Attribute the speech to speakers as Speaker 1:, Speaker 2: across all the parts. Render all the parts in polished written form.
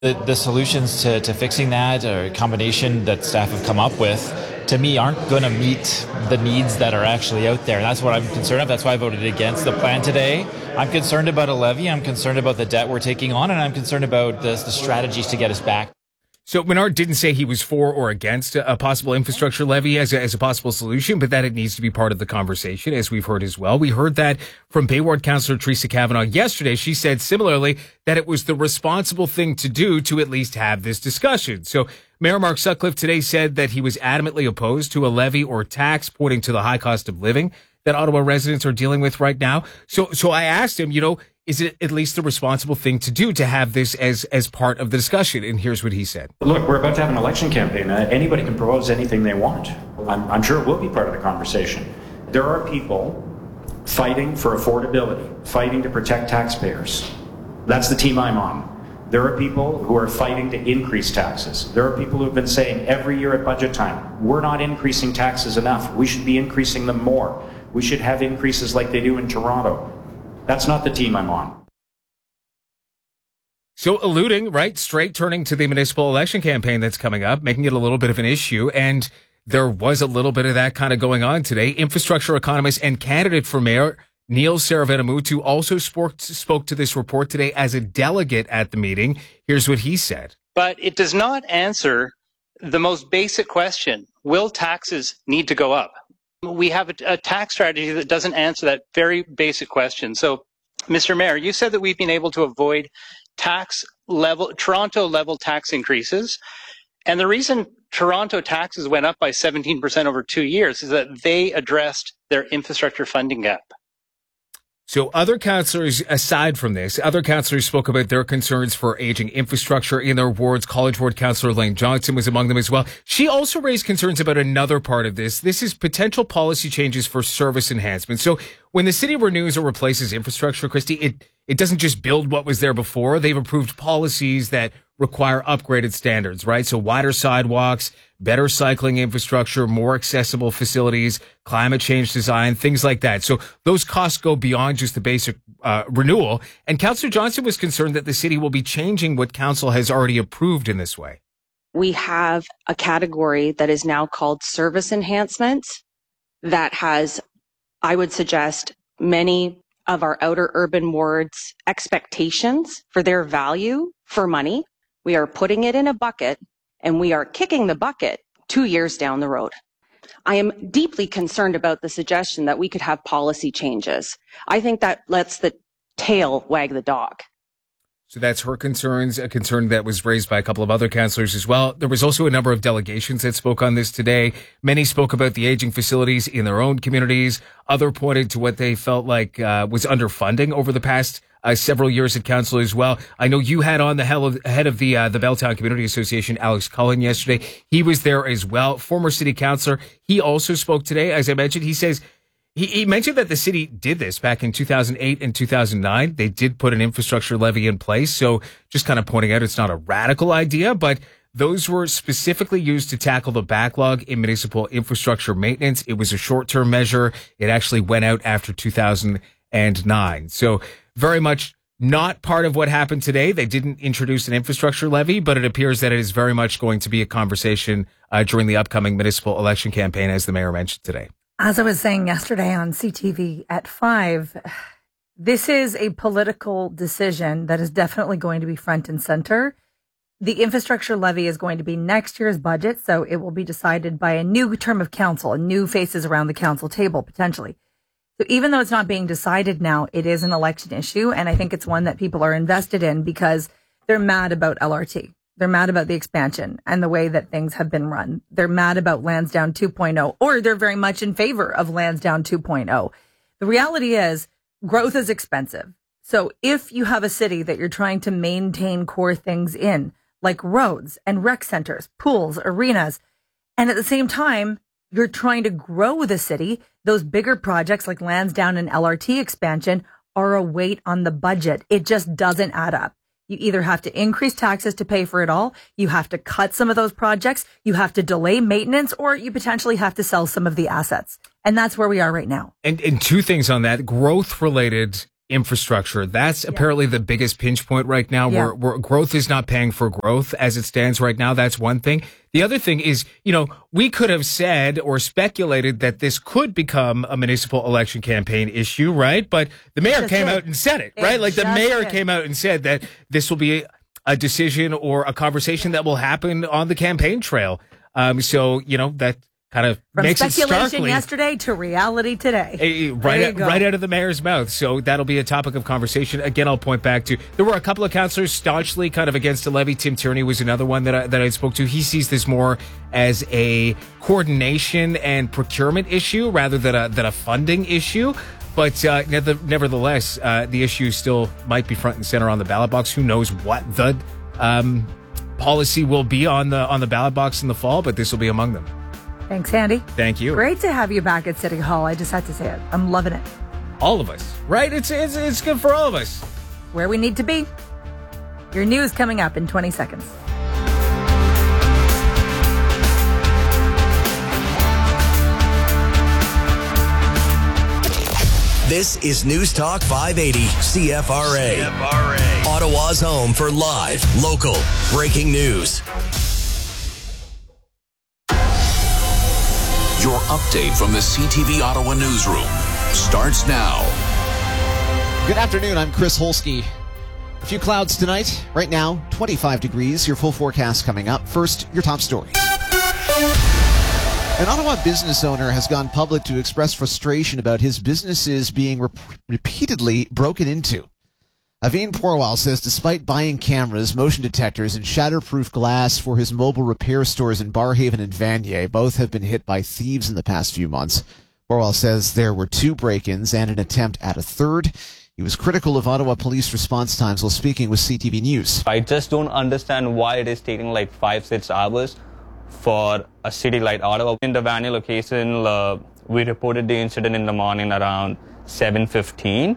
Speaker 1: The solutions to fixing that, or a combination that staff have come up with, to me aren't going to meet the needs that are actually out there. And that's what I'm concerned of. That's why I voted against the plan today. I'm concerned about a levy. I'm concerned about the debt we're taking on, and I'm concerned about the strategies to get us back.
Speaker 2: So Menard didn't say he was for or against a possible infrastructure levy as a possible solution, but that it needs to be part of the conversation, as we've heard as well. We heard that from Bay Ward Councillor Teresa Kavanagh yesterday. She said similarly that it was the responsible thing to do to at least have this discussion. So Mayor Mark Sutcliffe today said that he was adamantly opposed to a levy or tax, pointing to the high cost of living that Ottawa residents are dealing with right now. So I asked him, is it at least the responsible thing to do to have this as part of the discussion? And here's what he said.
Speaker 3: Look, we're about to have an election campaign. Anybody can propose anything they want. I'm sure it will be part of the conversation. There are people fighting for affordability, fighting to protect taxpayers. That's the team I'm on. There are people who are fighting to increase taxes. There are people who have been saying every year at budget time, we're not increasing taxes enough. We should be increasing them more. We should have increases like they do in Toronto. That's not the team I'm on.
Speaker 2: So alluding, right, straight turning to the municipal election campaign that's coming up, making it a little bit of an issue. And there was a little bit of that kind of going on today. Infrastructure economist and candidate for mayor Neil Saravenamutu also spoke to this report today as a delegate at the meeting. Here's what he said.
Speaker 4: But it does not answer the most basic question. Will taxes need to go up? We have a tax strategy that doesn't answer that very basic question. So, Mr. Mayor, you said that we've been able to avoid Toronto level tax increases. And the reason Toronto taxes went up by 17% over 2 years is that they addressed their infrastructure funding gap.
Speaker 2: So other councillors, aside from this, other councillors spoke about their concerns for aging infrastructure in their wards. College Ward Councillor Elaine Johnson was among them as well. She also raised concerns about another part of this. This is potential policy changes for service enhancement. So when the city renews or replaces infrastructure, Christy, it doesn't just build what was there before. They've approved policies that require upgraded standards, right? So wider sidewalks, better cycling infrastructure, more accessible facilities, climate change design, things like that. So those costs go beyond just the basic renewal. And Councillor Johnson was concerned that the city will be changing what council has already approved in this way.
Speaker 5: We have a category that is now called service enhancement that has, I would suggest, many of our outer urban wards' expectations for their value for money. We are putting it in a bucket and we are kicking the bucket 2 years down the road. I am deeply concerned about the suggestion that we could have policy changes. I think that lets the tail wag the dog.
Speaker 2: So that's her concerns, a concern that was raised by a couple of other councillors as well. There was also a number of delegations that spoke on this today. Many spoke about the aging facilities in their own communities. Other pointed to what they felt like was underfunding over the past several years at council as well. I know you had on the head of the Belltown Community Association, Alex Cullen, yesterday. He was there as well. Former city councillor. He also spoke today. As I mentioned, he says, he mentioned that the city did this back in 2008 and 2009. They did put an infrastructure levy in place. So just kind of pointing out it's not a radical idea, but those were specifically used to tackle the backlog in municipal infrastructure maintenance. It was a short-term measure. It actually went out after 2009. So very much not part of what happened today. They didn't introduce an infrastructure levy, but it appears that it is very much going to be a conversation during the upcoming municipal election campaign, as the mayor mentioned today.
Speaker 6: As I was saying yesterday on CTV at 5, this is a political decision that is definitely going to be front and center. The infrastructure levy is going to be next year's budget, so it will be decided by a new term of council and new faces around the council table, potentially. So even though it's not being decided now, it is an election issue, and I think it's one that people are invested in because they're mad about LRT. They're mad about the expansion and the way that things have been run. They're mad about Lansdowne 2.0, or they're very much in favor of Lansdowne 2.0. The reality is growth is expensive. So if you have a city that you're trying to maintain core things in, like roads and rec centers, pools, arenas, and at the same time, you're trying to grow the city, those bigger projects like Lansdowne and LRT expansion are a weight on the budget. It just doesn't add up. You either have to increase taxes to pay for it all, you have to cut some of those projects, you have to delay maintenance, or you potentially have to sell some of the assets. And that's where we are right now.
Speaker 2: And two things on that. Growth related infrastructure. That's apparently the biggest pinch point right now, where growth is not paying for growth as it stands right now. That's one thing. The other thing is, we could have said or speculated that this could become a municipal election campaign issue, right? But the mayor came out and said it, right? Like the mayor came out and said that this will be a decision or a conversation that will happen on the campaign trail. So, that kind of
Speaker 6: from
Speaker 2: makes it
Speaker 6: speculation yesterday to reality today.
Speaker 2: Right out of the mayor's mouth. So that'll be a topic of conversation. Again, I'll point back to, there were a couple of councillors staunchly kind of against the levy. Tim Tierney was another one that I spoke to. He sees this more as a coordination and procurement issue rather than a funding issue. But nevertheless, the issue still might be front and center on the ballot box. Who knows what the policy will be on the ballot box in the fall, but this will be among them.
Speaker 6: Thanks, Andy.
Speaker 2: Thank you.
Speaker 6: Great to have you back at City Hall. I just had to say it. I'm loving it.
Speaker 2: All of us, right? It's good for all of us.
Speaker 6: Where we need to be. Your news coming up in 20 seconds.
Speaker 7: This is News Talk 580 CFRA. Ottawa's home for live, local, breaking news.
Speaker 8: Your update from the CTV Ottawa newsroom starts now.
Speaker 9: Good afternoon, I'm Chris Holsky. A few clouds tonight. Right now, 25 degrees. Your full forecast coming up. First, your top story. An Ottawa business owner has gone public to express frustration about his businesses being repeatedly broken into. Aveen Porwal says despite buying cameras, motion detectors, and shatterproof glass for his mobile repair stores in Barrhaven and Vanier, both have been hit by thieves in the past few months. Porwal says there were 2 break-ins and an attempt at a third. He was critical of Ottawa police response times while speaking with CTV News.
Speaker 10: I just don't understand why it is taking like 5-6 hours for a city like Ottawa. In the Vanier location, we reported the incident in the morning around 7:15.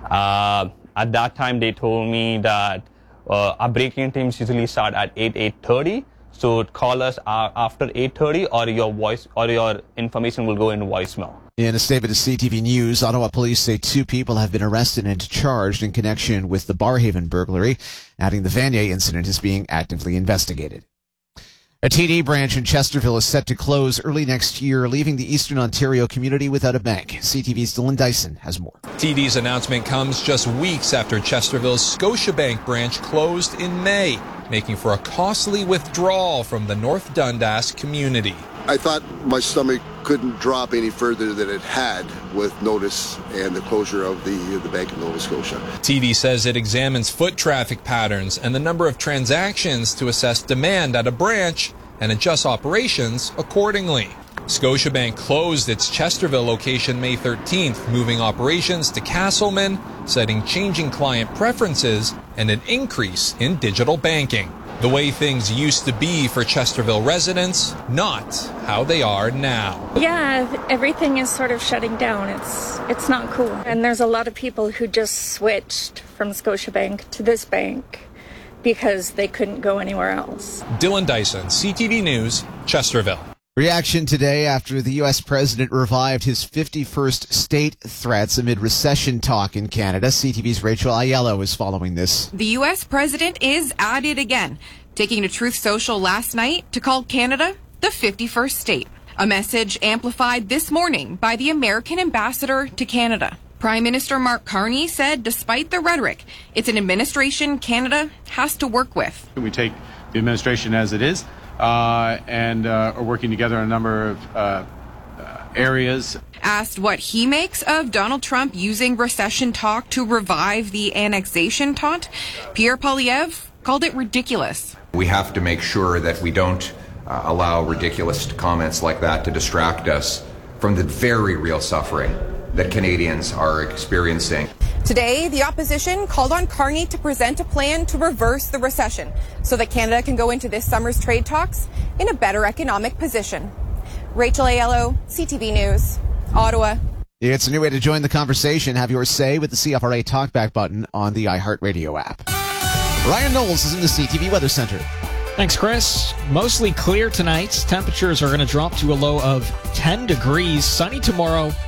Speaker 10: At that time, they told me that our breaking teams usually start at 8:30. So call us after 8:30, or your voice or your information will go in voicemail.
Speaker 9: In a statement to CTV News, Ottawa police say 2 people have been arrested and charged in connection with the Barrhaven burglary, adding the Vanier incident is being actively investigated. A TD branch in Chesterville is set to close early next year, leaving the Eastern Ontario community without a bank. CTV's Dylan Dyson has more.
Speaker 11: TD's announcement comes just weeks after Chesterville's Scotiabank branch closed in May, making for a costly withdrawal from the North Dundas community.
Speaker 12: I thought my stomach couldn't drop any further than it had with notice and the closure of the Bank of Nova Scotia.
Speaker 11: TD says it examines foot traffic patterns and the number of transactions to assess demand at a branch and adjust operations accordingly. Scotiabank closed its Chesterville location May 13th, moving operations to Castleman, citing changing client preferences and an increase in digital banking. The way things used to be for Chesterville residents, not how they are now.
Speaker 13: Yeah, everything is sort of shutting down. It's not cool. And there's a lot of people who just switched from Scotiabank to this bank because they couldn't go anywhere else.
Speaker 11: Dylan Dyson, CTV News, Chesterville.
Speaker 9: Reaction today after the U.S. president revived his 51st state threats amid recession talk in Canada. CTV's Rachel Aiello is following this.
Speaker 14: The U.S. president is at it again, taking to Truth Social last night to call Canada the 51st state. A message amplified this morning by the American ambassador to Canada. Prime Minister Mark Carney said despite the rhetoric, it's an administration Canada has to work with.
Speaker 15: We take the administration as it is. And are working together on a number of areas.
Speaker 14: Asked what he makes of Donald Trump using recession talk to revive the annexation taunt, Pierre Poilievre called it ridiculous.
Speaker 16: We have to make sure that we don't allow ridiculous comments like that to distract us from the very real suffering that Canadians are experiencing.
Speaker 14: Today, the opposition called on Carney to present a plan to reverse the recession so that Canada can go into this summer's trade talks in a better economic position. Rachel Aiello, CTV News, Ottawa.
Speaker 9: It's a new way to join the conversation. Have your say with the CFRA Talkback button on the iHeartRadio app. Ryan Knowles is in the CTV Weather Center.
Speaker 17: Thanks, Chris. Mostly clear tonight. Temperatures are going to drop to a low of 10 degrees. Sunny tomorrow.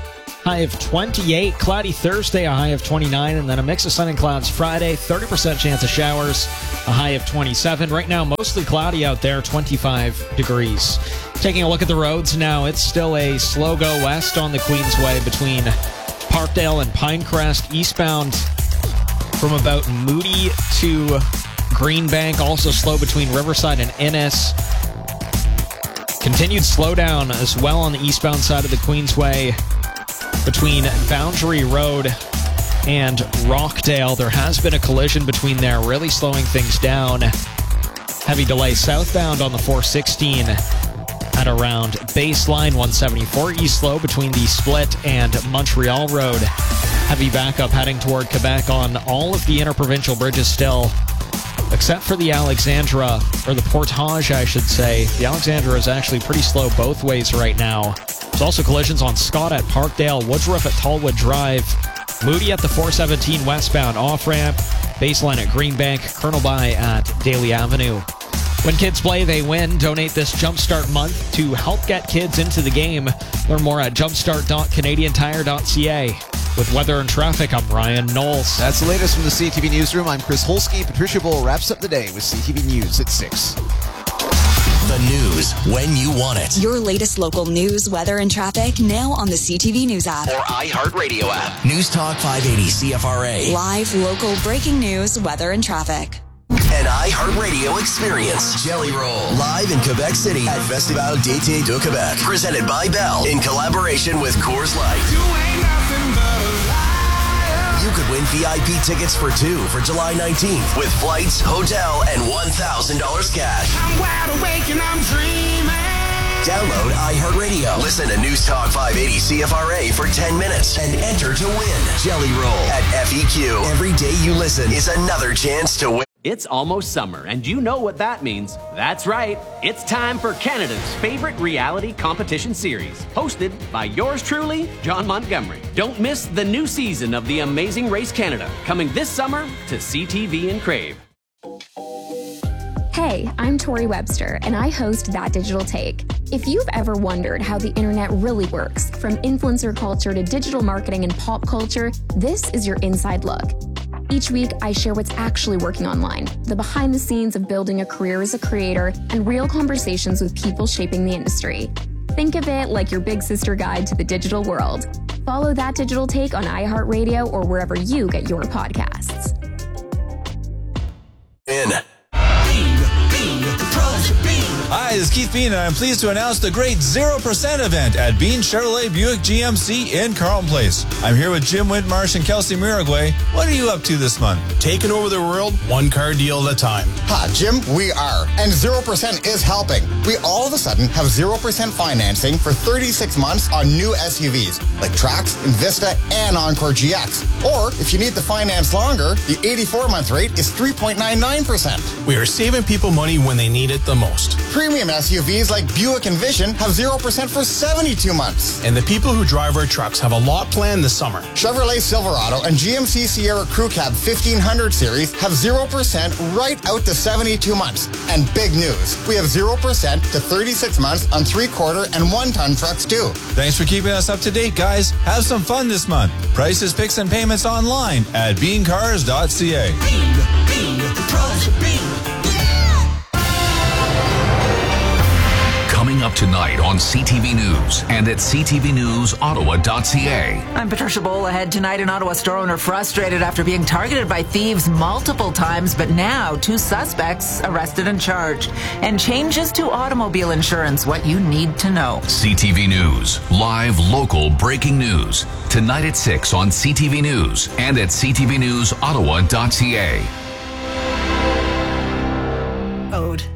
Speaker 17: high of 28. Cloudy Thursday, a high of 29. And then a mix of sun and clouds Friday, 30% chance of showers, a high of 27. Right now, mostly cloudy out there, 25 degrees. Taking a look at the roads now, it's still a slow go west on the Queensway between Parkdale and Pinecrest, eastbound from about Moody to Greenbank. Also slow between Riverside and Innis. Continued slowdown as well on the eastbound side of the Queensway between Boundary Road and Rockdale. There has been a collision between there, really slowing things down. Heavy delay southbound on the 416 at around Baseline 174 east slow between the Split and Montreal Road. Heavy backup heading toward Quebec on all of the interprovincial bridges still, except for the Alexandra, or the Portage, I should say. The Alexandra is actually pretty slow both ways right now. There's also collisions on Scott at Parkdale, Woodruff at Tallwood Drive, Moody at the 417 westbound off-ramp, Baseline at Greenbank, Colonel By at Daly Avenue. When kids play, they win. Donate this Jumpstart month to help get kids into the game. Learn more at jumpstart.canadiantire.ca. With weather and traffic, I'm Ryan Knowles.
Speaker 9: That's the latest from the CTV Newsroom. I'm Chris Holsky. Patricia Bull wraps up the day with CTV News at 6.
Speaker 7: The news when you want it.
Speaker 18: Your latest local news, weather, and traffic now on the CTV News app.
Speaker 7: Or iHeartRadio app. News Talk 580 CFRA.
Speaker 18: Live, local, breaking news, weather, and traffic.
Speaker 7: An iHeartRadio experience. Jelly Roll. Live in Quebec City at Festival d'été de Québec. Presented by Bell in collaboration with Coors Light. You could win VIP tickets for 2 for July 19th with flights, hotel, and $1,000 cash.
Speaker 19: I'm wide awake and I'm dreaming.
Speaker 7: Download iHeartRadio. Listen to News Talk 580 CFRA for 10 minutes and enter to win. Jelly Roll at FEQ. Every day you listen is another chance to win.
Speaker 20: It's almost summer, and you know what that means. That's right. It's time for Canada's favorite reality competition series, hosted by yours truly, John Montgomery. Don't miss the new season of The Amazing Race Canada, coming this summer to CTV and Crave.
Speaker 21: Hey, I'm Tori Webster, and I host That Digital Take. If you've ever wondered how the internet really works, from influencer culture to digital marketing and pop culture, this is your inside look. Each week, I share what's actually working online, the behind the scenes of building a career as a creator, and real conversations with people shaping the industry. Think of it like your big sister guide to the digital world. Follow That Digital Take on iHeartRadio or wherever you get your podcasts.
Speaker 22: Hi, this is Keith Bean, and I'm pleased to announce the great 0% event at Bean Chevrolet Buick GMC in Carlton Place. I'm here with Jim Whitmarsh and Kelsey Miragway. What are you up to this month?
Speaker 23: Taking over the world, one car deal at a time.
Speaker 24: Ha, Jim, we are. And 0% is helping. We all of a sudden have 0% financing for 36 months on new SUVs like Trax, Envista, and Encore GX. Or if you need the finance longer, the 84-month rate is 3.99%.
Speaker 23: We are saving people money when they need it the most.
Speaker 24: Premium SUVs like Buick and Vision have 0% for 72 months.
Speaker 23: And the people who drive our trucks have a lot planned this summer.
Speaker 24: Chevrolet Silverado and GMC Sierra Crew Cab 1500 series have 0% right out to 72 months. And big news, we have 0% to 36 months on 3/4 and 1-ton trucks too.
Speaker 22: Thanks for keeping us up to date, guys. Have some fun this month. Prices, picks, and payments online at beancars.ca.
Speaker 8: Coming up tonight on CTV News and at ctvnewsottawa.ca.
Speaker 25: I'm Patricia Bowl. Ahead tonight, an Ottawa store owner frustrated after being targeted by thieves multiple times, but now 2 suspects arrested and charged. And changes to automobile insurance, what you need to know.
Speaker 8: CTV News, live, local, breaking news. Tonight at 6 on CTV News and at ctvnewsottawa.ca.
Speaker 25: Ode.